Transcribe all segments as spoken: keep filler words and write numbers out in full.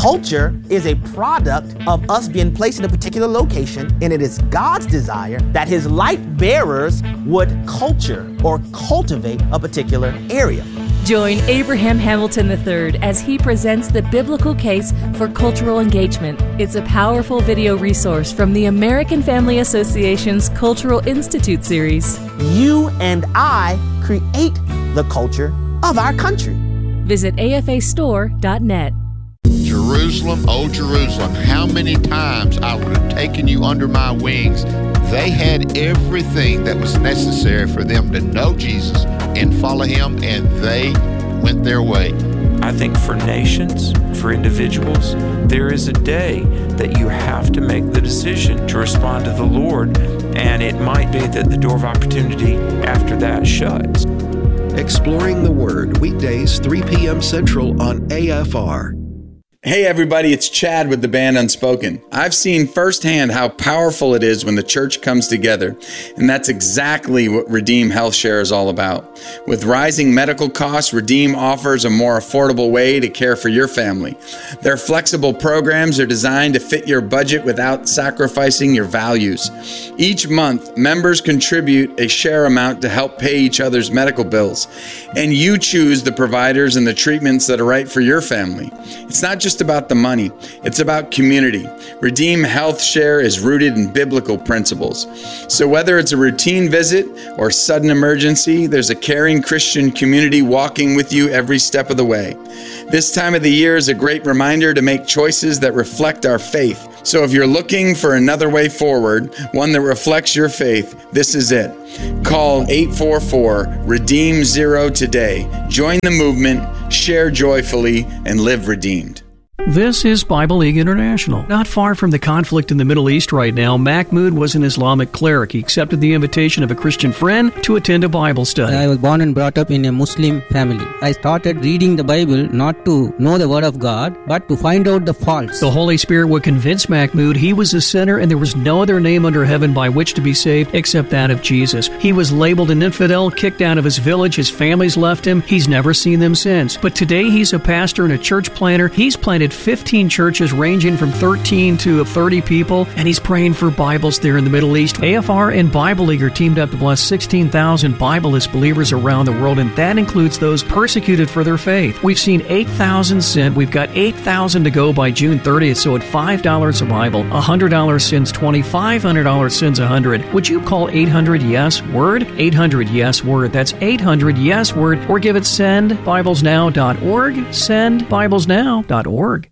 Culture is a product of us being placed in a particular location, and it is God's desire that his light bearers would culture or cultivate a particular area. Join Abraham Hamilton the third as he presents the biblical case for cultural engagement. It's a powerful video resource from the American Family Association's Cultural Institute series. You and I create the culture of our country. Visit A F A store dot net. Jerusalem, oh Jerusalem, how many times I would have taken you under my wings. They had everything that was necessary for them to know Jesus and follow him, and they went their way. I think for nations, for individuals, there is a day that you have to make the decision to respond to the Lord, and it might be that the door of opportunity after that shuts. Exploring the Word, weekdays, three p.m. Central on A F R. Hey everybody, it's Chad with the band Unspoken. I've seen firsthand how powerful it is when the church comes together, and that's exactly what Redeem Health Share is all about. With rising medical costs, Redeem offers a more affordable way to care for your family. Their flexible programs are designed to fit your budget without sacrificing your values. Each month, members contribute a share amount to help pay each other's medical bills, and you choose the providers and the treatments that are right for your family. It's not just about the money, it's about community. Redeem Health Share is rooted in biblical principles. So whether it's a routine visit or sudden emergency, there's a caring Christian community walking with you every step of the way. This time of the year is a great reminder to make choices that reflect our faith. So if you're looking for another way forward, one that reflects your faith, this is it. Call eight four four, redeem zero today. Join the movement, share joyfully, and live redeemed. This is Bible League International. Not far from the conflict in the Middle East right now, Mahmoud was an Islamic cleric. He accepted the invitation of a Christian friend to attend a Bible study. I was born and brought up in a Muslim family. I started reading the Bible not to know the Word of God, but to find out the faults. The Holy Spirit would convince Mahmoud he was a sinner and there was no other name under heaven by which to be saved except that of Jesus. He was labeled an infidel, kicked out of his village, his family's left him. He's never seen them since. But today he's a pastor and a church planter. He's planted fifteen churches ranging from thirteen to thirty people, and he's praying for Bibles there in the Middle East. A F R and Bible League are teamed up to bless sixteen thousand Bibleless believers around the world, and that includes those persecuted for their faith. We've seen eight thousand sent. We've got eight thousand to go by June thirtieth, so at five dollars a Bible, one hundred dollars sends twenty, five hundred dollars sends one hundred. Would you call eight hundred yes word? eight hundred yes word. That's eight hundred yes word, or give it send bibles now dot org, send bibles now dot org.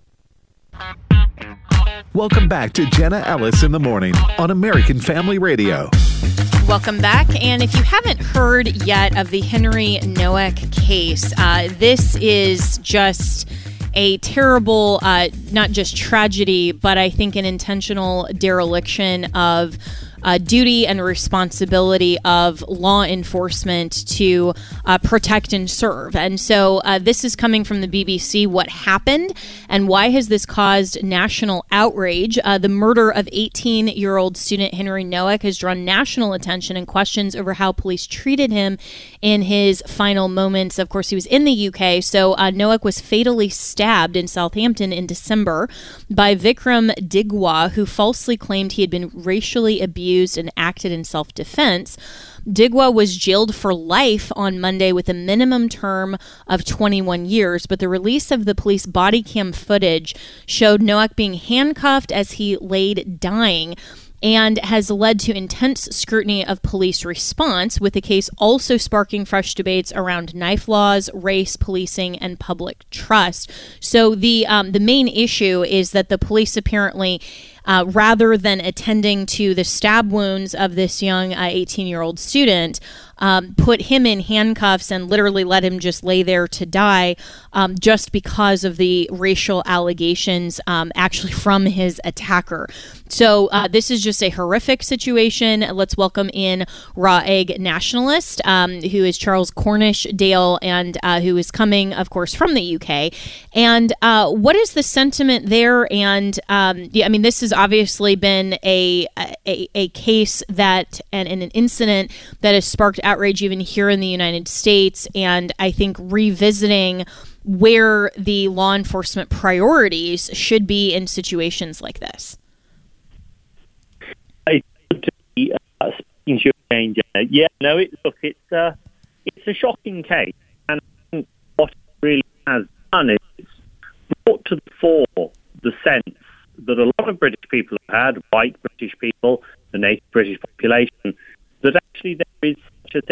Welcome back to Jenna Ellis in the Morning on American Family Radio. Welcome back. And if you haven't heard yet of the Henry Nowak case, uh, this is just a terrible, uh, not just tragedy, but I think an intentional dereliction of Uh, duty and responsibility of law enforcement to uh, protect and serve. And so uh, this is coming from the B B C. What happened and why has this caused national outrage? Uh, the murder of eighteen-year-old student Henry Nowak has drawn national attention and questions over how police treated him in his final moments. Of course, he was in the U K. So uh, Nowak was fatally stabbed in Southampton in December by Vikram Digwa, who falsely claimed he had been racially abused and acted in self-defense. Digwa was jailed for life on Monday with a minimum term of twenty-one years, but the release of the police body cam footage showed Nowak being handcuffed as he laid dying, and has led to intense scrutiny of police response, with the case also sparking fresh debates around knife laws, race, policing, and public trust. So the um, the main issue is that the police apparently, uh, rather than attending to the stab wounds of this young uh, eighteen-year-old student, um, put him in handcuffs and literally let him just lay there to die, um, just because of the racial allegations um, actually from his attacker. So uh, this is just a horrific situation. Let's welcome in Raw Egg Nationalist, um, who is Charles Cornish Dale, and uh, who is coming, of course, from the U K. And uh, what is the sentiment there? And um, yeah, I mean, this has obviously been a a, a case that and, and an incident that has sparked outrage even here in the United States, and I think revisiting where the law enforcement priorities should be in situations like this. It's good to be uh, speaking to you again, Jenna. Yeah, no, it, look, it's, uh, it's a shocking case, and I think what it really has done is it's brought to the fore the sense that a lot of British people have had, white British people, the native British population, that actually there is such a thing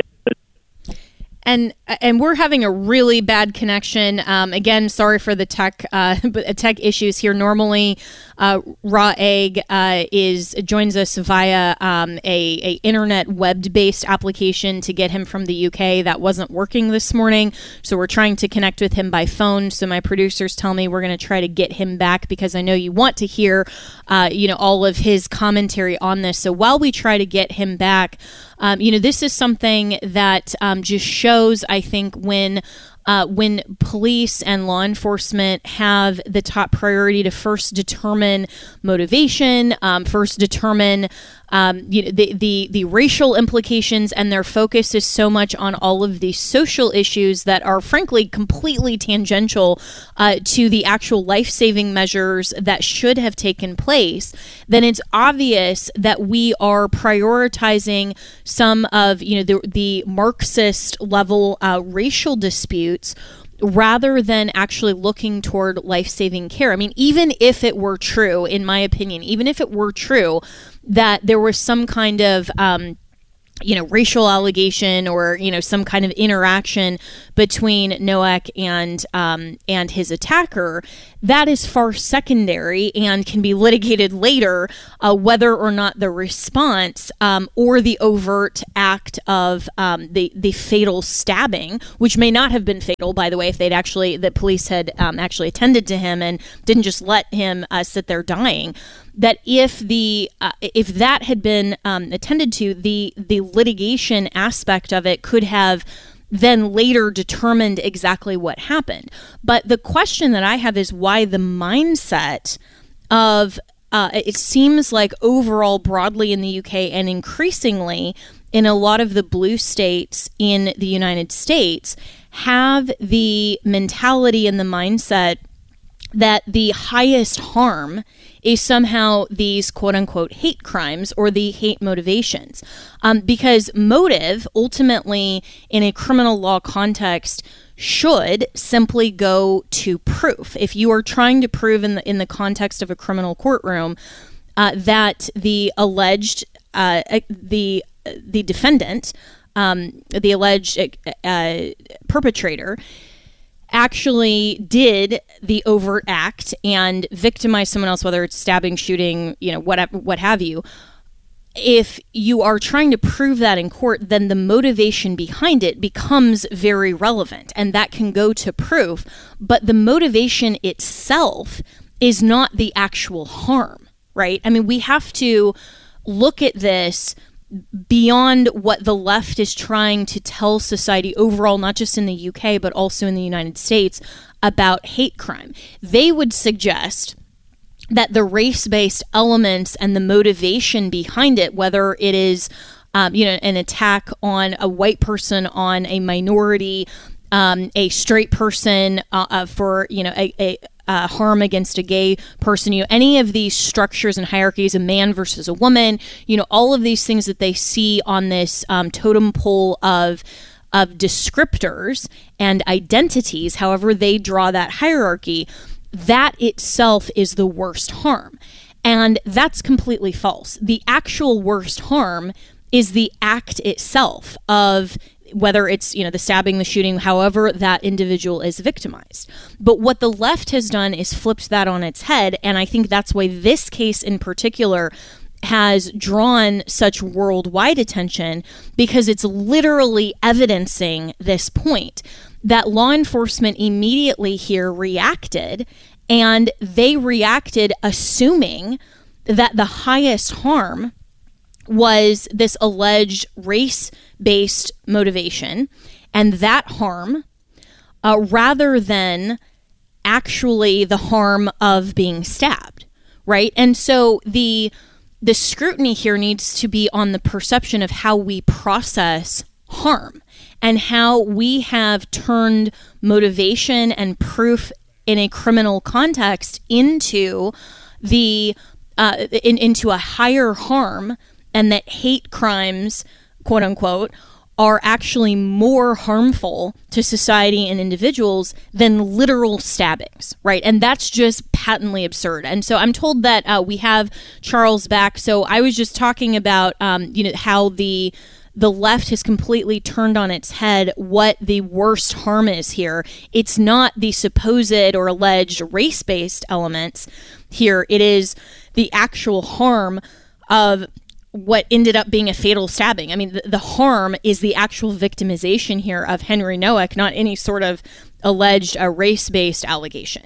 as And and we're having a really bad connection. Um, again, sorry for the tech uh, tech issues here. Normally, uh, Raw Egg uh, is joins us via um, a, a internet web-based application to get him from the U K. That wasn't working this morning, so we're trying to connect with him by phone. So my producers tell me we're going to try to get him back because I know you want to hear, uh, you know, all of his commentary on this. So while we try to get him back, um, you know, this is something that um, just shows, I think, when uh, when police and law enforcement have the top priority to first determine motivation, um, first determine um, you know, the, the the racial implications, and their focus is so much on all of these social issues that are frankly completely tangential uh, to the actual life-saving measures that should have taken place, then it's obvious that we are prioritizing some of you know the, the Marxist level uh, racial disputes rather than actually looking toward life-saving care. I mean, even if it were true, in my opinion, even if it were true that there was some kind of um, you know, racial allegation or, you know, some kind of interaction between Noack and um, and his attacker, that is far secondary and can be litigated later, uh, whether or not the response um, or the overt act of um, the the fatal stabbing, which may not have been fatal, by the way, if they'd actually the police had um, actually attended to him and didn't just let him uh, sit there dying. That if the uh, if that had been um, attended to, the the litigation aspect of it could have then later determined exactly what happened. But the question that I have is why the mindset of uh, it seems like overall broadly in the U K and increasingly in a lot of the blue states in the United States have the mentality and the mindset that the highest harm is somehow these quote-unquote hate crimes or the hate motivations. Um, because motive, ultimately, in a criminal law context, should simply go to proof. If you are trying to prove in the, in the context of a criminal courtroom uh, that the alleged, uh, the, the defendant, um, the alleged uh, perpetrator, actually did the overt act and victimized someone else, whether it's stabbing, shooting, you know, whatever, what have you. If you are trying to prove that in court, then the motivation behind it becomes very relevant, and that can go to proof. But the motivation itself is not the actual harm, right? I mean, we have to look at this beyond what the left is trying to tell society overall, not just in the U K, but also in the United States, about hate crime. They would suggest that the race-based elements and the motivation behind it, whether it is um, you know, an attack on a white person, on a minority, um, a straight person uh, uh, for, you know, a, a Uh, harm against a gay person, you know, any of these structures and hierarchies, a man versus a woman, you know, all of these things that they see on this um, totem pole of of descriptors and identities, however they draw that hierarchy, that itself is the worst harm. And that's completely false. The actual worst harm is the act itself of whether it's, you know, the stabbing, the shooting, however that individual is victimized. But what the left has done is flipped that on its head, and I think that's why this case in particular has drawn such worldwide attention, because it's literally evidencing this point that law enforcement immediately here reacted, and they reacted assuming that the highest harm was this alleged race-based motivation and that harm, uh, rather than actually the harm of being stabbed, right? And so the the scrutiny here needs to be on the perception of how we process harm, and how we have turned motivation and proof in a criminal context into the uh, in, into a higher harm, and that hate crimes, quote unquote, are actually more harmful to society and individuals than literal stabbings, right? And that's just patently absurd. And so I'm told that uh, we have Charles back. So I was just talking about, um, you know, how the the left has completely turned on its head what the worst harm is here. It's not the supposed or alleged race-based elements here. It is the actual harm of what ended up being a fatal stabbing. I mean, the, the harm is the actual victimization here of Henry Nowak, not any sort of alleged uh, race-based allegation.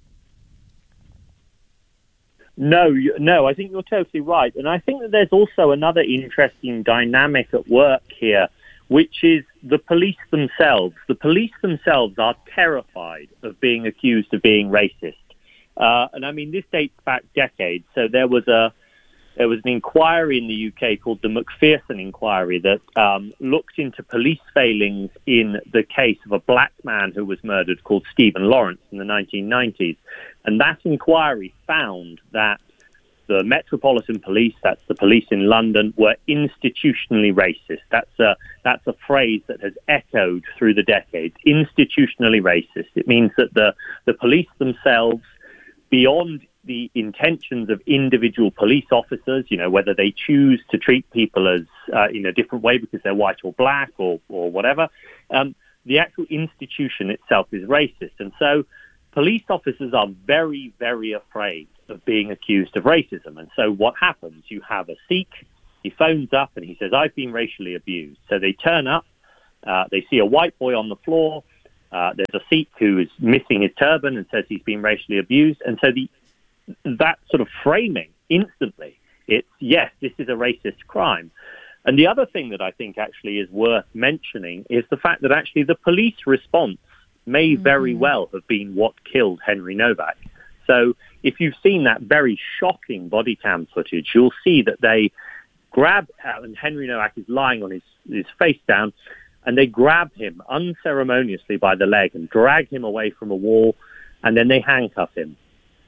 No, no, I think you're totally right. And I think that there's also another interesting dynamic at work here, which is the police themselves. The police themselves are terrified of being accused of being racist. Uh, and I mean, this dates back decades. So there was a There was an inquiry in the U K called the Macpherson Inquiry that um, looked into police failings in the case of a black man who was murdered called Stephen Lawrence in the nineteen nineties. And that inquiry found that the Metropolitan Police, that's the police in London, were institutionally racist. That's a, that's a phrase that has echoed through the decades, institutionally racist. It means that the, the police themselves, beyond the intentions of individual police officers, you know, whether they choose to treat people as uh, in a different way because they're white or black or, or whatever, um, the actual institution itself is racist. And so police officers are very, very afraid of being accused of racism. And so what happens? You have a Sikh, he phones up and he says, I've been racially abused. So they turn up, uh, they see a white boy on the floor, uh, there's a Sikh who is missing his turban and says he's been racially abused. And so the that sort of framing instantly, it's, yes, this is a racist crime. And the other thing that I think actually is worth mentioning is the fact that actually the police response may mm-hmm. very well have been what killed Henry Nowak. So if you've seen that very shocking body cam footage, you'll see that they grab, and Henry Nowak is lying on his, his face down, and they grab him unceremoniously by the leg and drag him away from a wall, and then they handcuff him.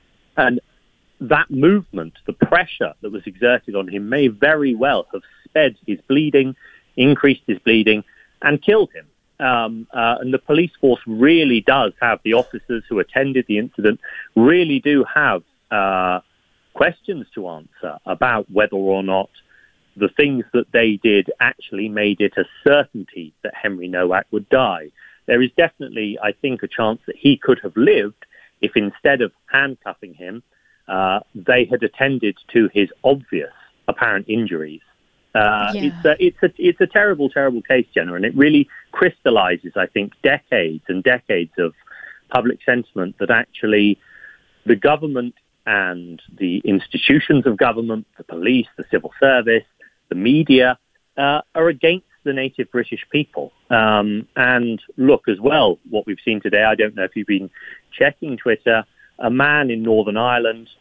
And that movement, the pressure that was exerted on him, may very well have sped his bleeding, increased his bleeding, and killed him. Um, uh, and the police force really does have, the officers who attended the incident really do have uh, questions to answer about whether or not the things that they did actually made it a certainty that Henry Nowak would die. There is definitely, I think, a chance that he could have lived if instead of handcuffing him, uh, they had attended to his obvious apparent injuries. Uh, yeah. It's a, it's a, it's a terrible, terrible case, Jenna, and it really crystallizes, I think, decades and decades of public sentiment that actually the government and the institutions of government, the police, the civil service, the media, uh, are against the native British people. Um, and look, as well, what we've seen today, I don't know if you've been checking Twitter, a man in Northern Ireland,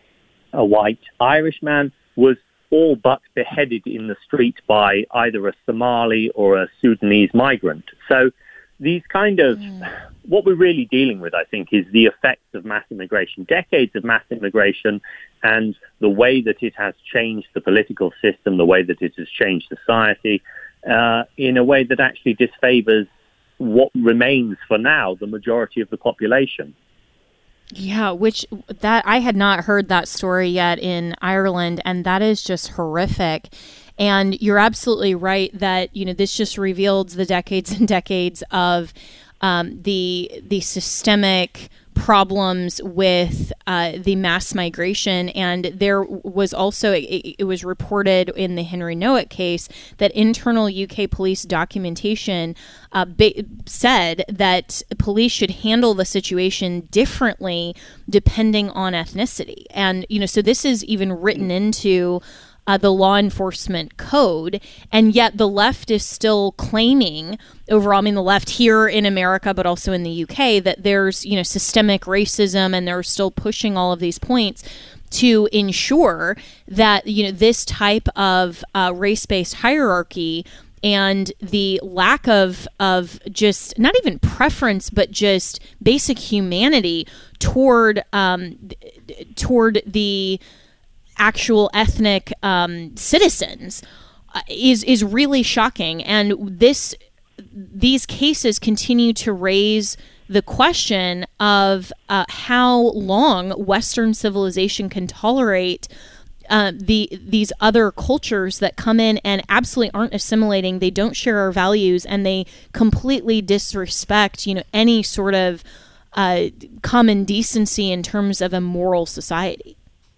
a white Irish man, was all but beheaded in the street by either a Somali or a Sudanese migrant. So these kind of, mm. what we're really dealing with, I think, is the effects of mass immigration, decades of mass immigration, and the way that it has changed the political system, the way that it has changed society, uh, in a way that actually disfavors what remains for now the majority of the population. Yeah, which that I had not heard that story yet in Ireland, and that is just horrific. And you're absolutely right that, you know, this just revealed the decades and decades of um, the the systemic problems with uh, the mass migration. And there was also, it, it was reported in the Henry Nowak case that internal U K police documentation uh, ba- said that police should handle the situation differently depending on ethnicity. And, you know, so this is even written into Uh, the law enforcement code, and yet the left is still claiming overall, I mean the left here in America, but also in the U K, that there's, you know, systemic racism, and they're still pushing all of these points to ensure that, you know, this type of uh, race-based hierarchy and the lack of of just not even preference, but just basic humanity toward um, toward the actual ethnic um, citizens uh, is is really shocking. And this these cases continue to raise the question of uh, how long Western civilization can tolerate uh, the these other cultures that come in and absolutely aren't assimilating. They don't share our values, and they completely disrespect, you know, any sort of uh, common decency in terms of a moral society.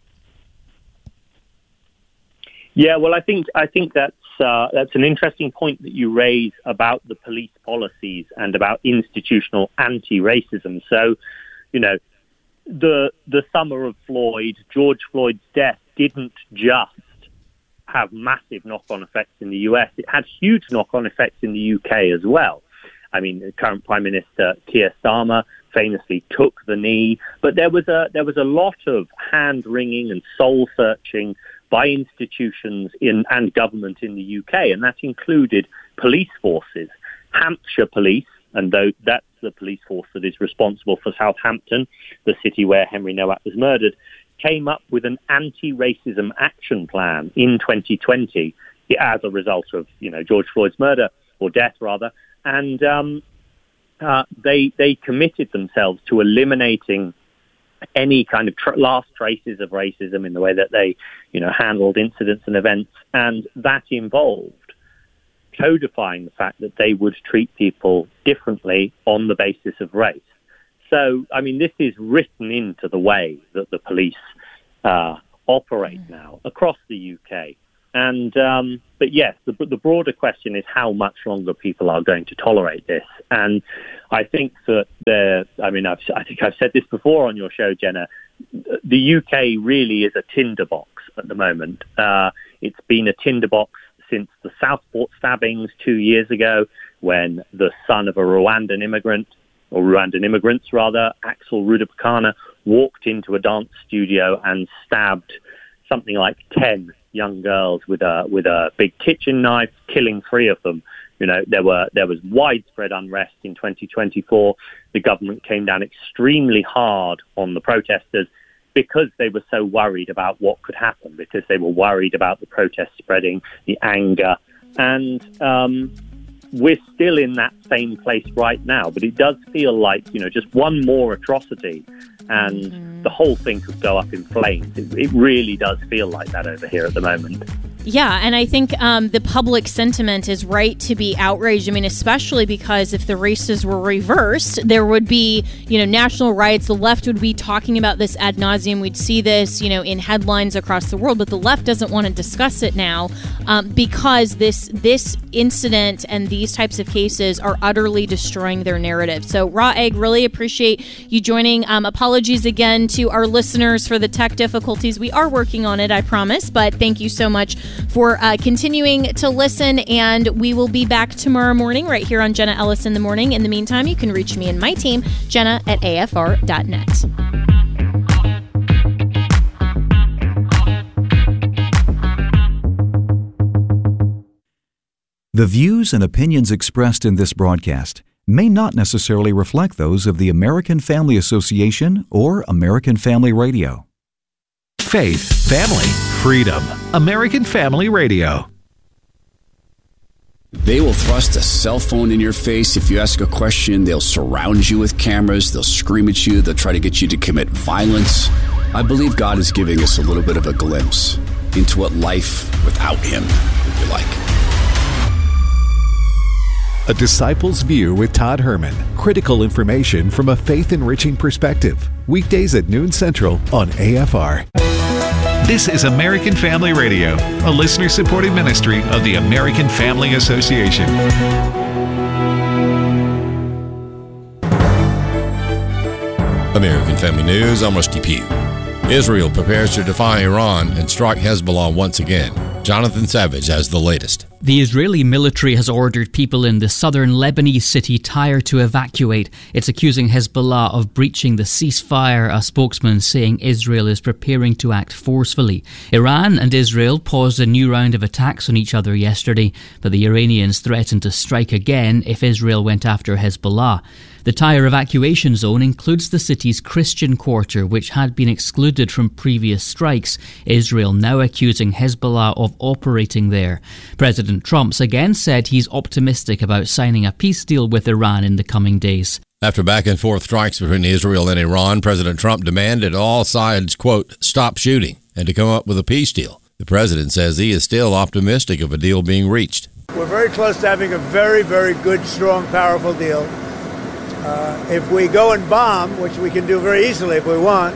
Yeah, well, I think I think that's uh, that's an interesting point that you raise about the police policies and about institutional anti-racism. So, you know, the the summer of Floyd, George Floyd's death, didn't just have massive knock-on effects in the U S. It had huge knock-on effects in the U K as well. I mean, the current Prime Minister Keir Starmer famously took the knee, but there was a there was a lot of hand-wringing and soul-searching by institutions in and government in the U K, and that included police forces. Hampshire Police, and though that's the police force that is responsible for Southampton, the city where Henry Nowak was murdered, came up with an anti-racism action plan in twenty twenty as a result of, you know, George Floyd's murder, or death rather, and um, uh, they they committed themselves to eliminating any kind of tr- last traces of racism in the way that they, you know, handled incidents and events, and that involved codifying the fact that they would treat people differently on the basis of race. So, I mean, this is written into the way that the police uh, operate now across the U K. And, um, but yes, the, the broader question is how much longer people are going to tolerate this. And I think that there, I mean, I've, I think I've said this before on your show, Jenna, the U K really is a tinderbox at the moment. Uh, it's been a tinderbox since the Southport stabbings two years ago, when the son of a Rwandan immigrant, or Rwandan immigrants rather, Axel Rudapakana, walked into a dance studio and stabbed something like ten young girls with a with a big kitchen knife, killing three of them. You know, there were there was widespread unrest in twenty twenty-four. The government came down extremely hard on the protesters because they were so worried about what could happen, because they were worried about the protests spreading, the anger. And um, we're still in that same place right now. But it does feel like, you know, just one more atrocity and mm-hmm. the whole thing could go up in flames. It, it really does feel like that over here at the moment. Yeah, and I think um, the public sentiment is right to be outraged. I mean, especially because if the races were reversed, there would be, you know, national riots. The left would be talking about this ad nauseum. We'd see this, you know, in headlines across the world. But the left doesn't want to discuss it now um, because this this incident and these types of cases are utterly destroying their narrative. So, Raw Egg, really appreciate you joining. Um, apologies again to our listeners for the tech difficulties. We are working on it, I promise. But thank you so much for uh, continuing to listen, and we will be back tomorrow morning right here on Jenna Ellis in the Morning. In the meantime, you can reach me and my team, Jenna at A F R dot net. The views and opinions expressed in this broadcast may not necessarily reflect those of the American Family Association or American Family Radio. Faith, family, freedom. American Family Radio. They will thrust a cell phone in your face. If you ask a question, they'll surround you with cameras. They'll scream at you. They'll try to get you to commit violence. I believe God is giving us a little bit of a glimpse into what life without Him would be like. A Disciple's View with Todd Herman. Critical information from a faith-enriching perspective. Weekdays at noon Central on A F R. This is American Family Radio, a listener-supported ministry of the American Family Association. American Family News, I'm Rusty Pugh. Israel prepares to defy Iran and strike Hezbollah once again. Jonathan Savage has the latest. The Israeli military has ordered people in the southern Lebanese city Tyre to evacuate. It's accusing Hezbollah of breaching the ceasefire, a spokesman saying Israel is preparing to act forcefully. Iran and Israel paused a new round of attacks on each other yesterday, but the Iranians threatened to strike again if Israel went after Hezbollah. The Tyre evacuation zone includes the city's Christian quarter, which had been excluded from previous strikes, Israel now accusing Hezbollah of operating there. President Trump's again said he's optimistic about signing a peace deal with Iran in the coming days. After back-and-forth strikes between Israel and Iran, President Trump demanded all sides, quote, stop shooting and to come up with a peace deal. The president says he is still optimistic of a deal being reached. We're very close to having a very, very good, strong, powerful deal. Uh, if we go and bomb, which we can do very easily if we want,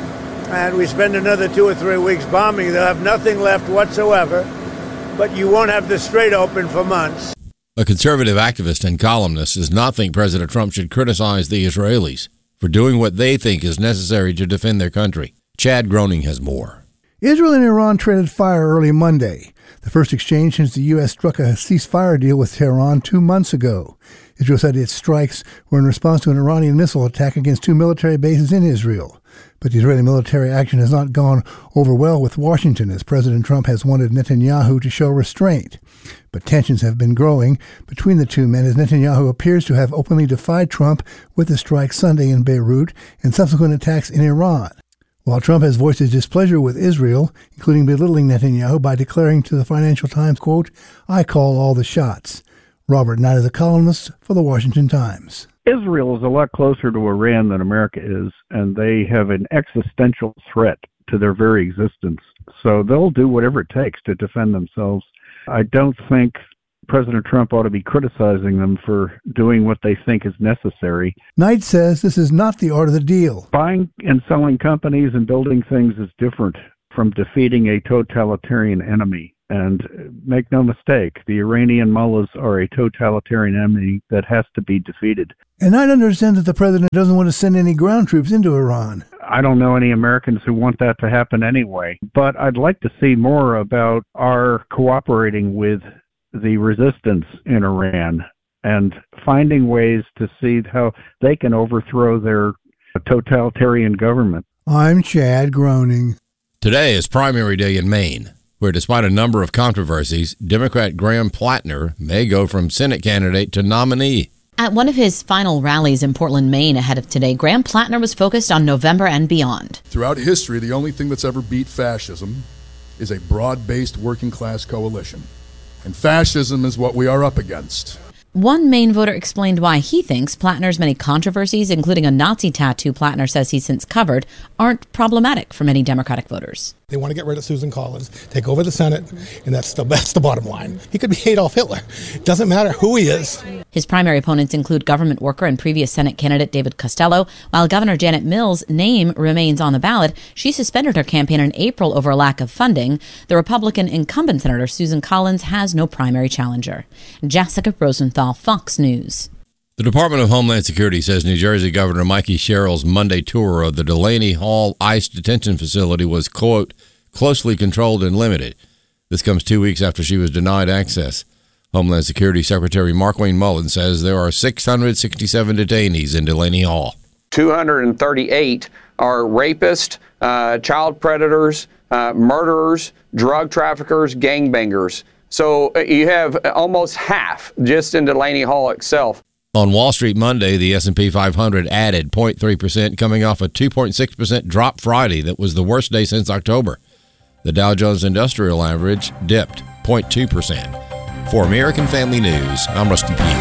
and we spend another two or three weeks bombing, they'll have nothing left whatsoever, but you won't have the Strait open for months. A conservative activist and columnist does not think President Trump should criticize the Israelis for doing what they think is necessary to defend their country. Chad Groening has more. Israel and Iran traded fire early Monday, the first exchange since the U S struck a ceasefire deal with Tehran two months ago. Israel said its strikes were in response to an Iranian missile attack against two military bases in Israel. But the Israeli military action has not gone over well with Washington, as President Trump has wanted Netanyahu to show restraint. But tensions have been growing between the two men, as Netanyahu appears to have openly defied Trump with the strike Sunday in Beirut and subsequent attacks in Iran. While Trump has voiced his displeasure with Israel, including belittling Netanyahu by declaring to the Financial Times, quote, I call all the shots. Robert Knight is a columnist for the Washington Times. Israel is a lot closer to Iran than America is, and they have an existential threat to their very existence. So they'll do whatever it takes to defend themselves. I don't think President Trump ought to be criticizing them for doing what they think is necessary. Knight says this is not the art of the deal. Buying and selling companies and building things is different from defeating a totalitarian enemy. And make no mistake, the Iranian mullahs are a totalitarian enemy that has to be defeated. And I understand that the president doesn't want to send any ground troops into Iran. I don't know any Americans who want that to happen anyway. But I'd like to see more about our cooperating with the resistance in Iran and finding ways to see how they can overthrow their totalitarian government. I'm Chad Groening. Today is primary day in Maine, where despite a number of controversies, Democrat Graham Plattner may go from Senate candidate to nominee. At one of his final rallies in Portland, Maine ahead of today, Graham Plattner was focused on November and beyond. Throughout history, the only thing that's ever beat fascism is a broad-based working-class coalition. And fascism is what we are up against. One Maine voter explained why he thinks Plattner's many controversies, including a Nazi tattoo Plattner says he's since covered, aren't problematic for many Democratic voters. They want to get rid of Susan Collins, take over the Senate, and that's the, that's the bottom line. He could be Adolf Hitler. Doesn't matter who he is. His primary opponents include government worker and previous Senate candidate David Costello. While Governor Janet Mills' name remains on the ballot, she suspended her campaign in April over a lack of funding. The Republican incumbent Senator Susan Collins has no primary challenger. Jessica Rosenthal, Fox News. The Department of Homeland Security says New Jersey Governor Mikey Sherrill's Monday tour of the Delaney Hall ICE detention facility was, quote, closely controlled and limited. This comes two weeks after she was denied access. Homeland Security Secretary Markwayne Mullin says there are six hundred sixty-seven detainees in Delaney Hall. two hundred thirty-eight are rapists, uh, child predators, uh, murderers, drug traffickers, gangbangers. So uh, you have almost half just in Delaney Hall itself. On Wall Street Monday, the S and P five hundred added zero point three percent, coming off a two point six percent drop Friday that was the worst day since October. The Dow Jones Industrial Average dipped zero point two percent. For American Family News, I'm Rusty Pugh.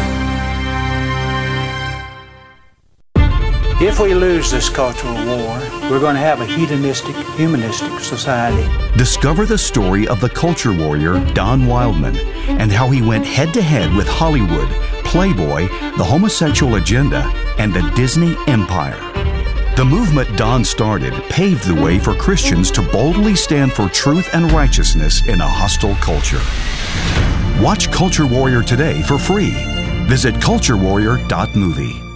If we lose this cultural war, we're going to have a hedonistic, humanistic society. Discover the story of the culture warrior Don Wildman and how he went head-to-head with Hollywood, Playboy, the homosexual agenda, and the Disney Empire. The movement Don started paved the way for Christians to boldly stand for truth and righteousness in a hostile culture. Watch Culture Warrior today for free. Visit culture warrior dot movie.